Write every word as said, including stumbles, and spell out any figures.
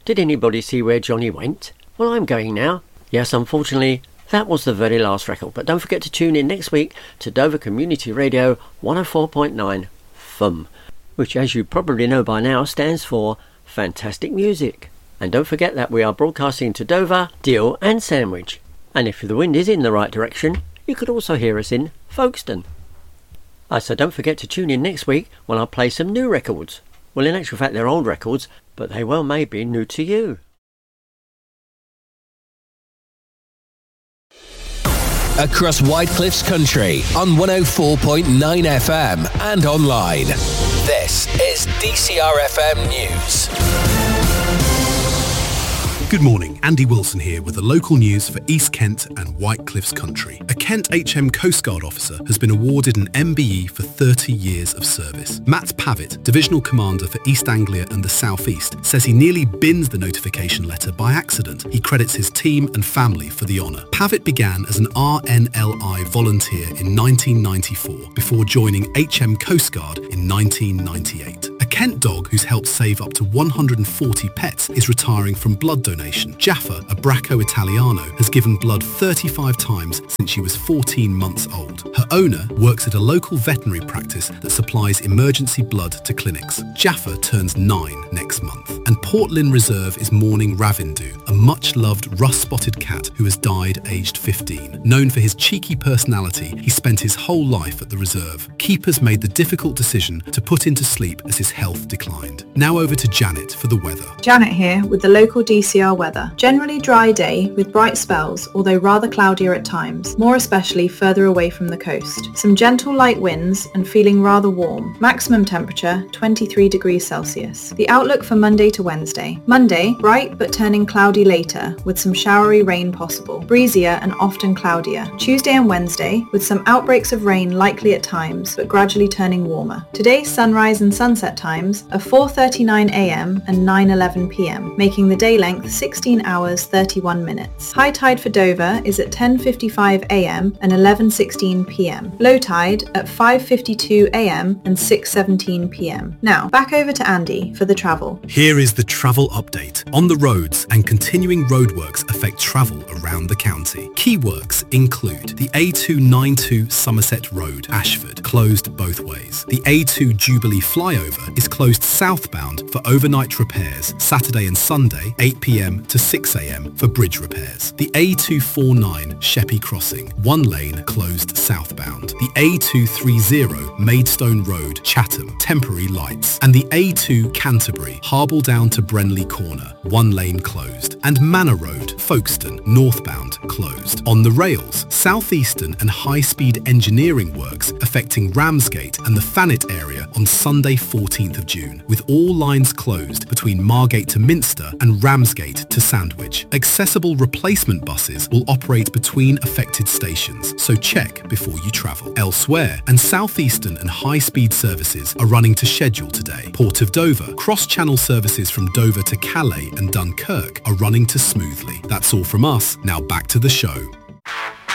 Did anybody see where Johnny went? Well, I'm going now. Yes, unfortunately, that was the very last record. But don't forget to tune in next week to Dover Community Radio one oh four point nine F M, which, as you probably know by now, stands for Fantastic Music. And don't forget that we are broadcasting to Dover, Deal and Sandwich. And if the wind is in the right direction, you could also hear us in Folkestone. Uh, so don't forget to tune in next week when I'll play some new records. Well, in actual fact, they're old records, but they well may be new to you. Across Whitecliffs Country on one oh four point nine F M and online. This is D C R F M News. Good morning, Andy Wilson here with the local news for East Kent and Whitecliffs Country. A Kent H M Coast Guard officer has been awarded an M B E for thirty years of service. Matt Pavitt, Divisional Commander for East Anglia and the South East, says he nearly binned the notification letter by accident. He credits his team and family for the honour. Pavitt began as an R N L I volunteer in nineteen ninety-four before joining H M Coast Guard in nineteen ninety-eight. A Kent dog who's helped save up to one hundred forty pets is retiring from blood donation. Jaffa, a Bracco Italiano, has given blood thirty-five times since she was fourteen months old. Her owner works at a local veterinary practice that supplies emergency blood to clinics. Jaffa turns nine next month. And Port Lynn Reserve is mourning Ravindu, a much-loved rust-spotted cat who has died aged fifteen. Known for his cheeky personality, he spent his whole life at the reserve. Keepers made the difficult decision to put him to sleep as his health declined. Now over to Janet for the weather. Janet here with the local D C R weather. Generally dry day with bright spells, although rather cloudier at times, more especially further away from the coast. Some gentle light winds and feeling rather warm. Maximum temperature twenty-three degrees Celsius. The outlook for Monday to Wednesday. Monday, bright but turning cloudy later with some showery rain possible. Breezier and often cloudier. Tuesday and Wednesday with some outbreaks of rain likely at times but gradually turning warmer. Today's sunrise and sunset times are four thirty-nine a m and nine eleven p m, making the day length sixteen hours thirty-one minutes. High tide for Dover is at ten fifty-five a m and eleven sixteen p m. Low tide at five fifty-two a m and six seventeen p m. Now, back over to Andy for the travel. Here is the travel update. On the roads, and continuing roadworks affect travel around the county. Key works include the A two ninety-two Somerset Road, Ashford, closed both ways. The A two Jubilee flyover is closed southbound for overnight repairs, Saturday and Sunday, eight p m to six a m for bridge repairs. The A two forty-nine Sheppey Crossing, one lane closed southbound. The A two thirty Maidstone Road, Chatham, temporary lights. And the A two Canterbury, Harble down to Brenley Corner, one lane closed. And Manor Road, Folkestone, northbound, closed. On the rails, southeastern and high-speed engineering works affecting Ramsgate and the Thanet area on Sunday fourteenth of June, with all lines closed between Margate to Minster and Ramsgate to Sandwich. Accessible replacement buses will operate between affected stations, so check before you travel. Elsewhere, and southeastern and high-speed services are running to schedule today. Port of Dover, cross-channel services from Dover to Calais and Dunkirk are running to smoothly. That's all from us. Now back to the show.